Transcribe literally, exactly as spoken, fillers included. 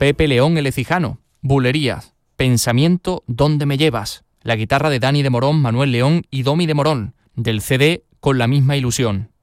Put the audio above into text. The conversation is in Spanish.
Pepe León el Ecijano, Bulerías, Pensamiento, ¿dónde me llevas? La guitarra de Dani de Morón, Manuel León y Domi de Morón, del C D Con la misma ilusión.